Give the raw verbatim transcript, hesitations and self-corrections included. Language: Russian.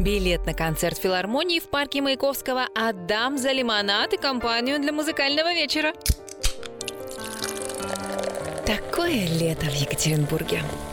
Билет на концерт филармонии в парке Маяковского отдам за лимонад и компанию для музыкального вечера. Такое лето в Екатеринбурге.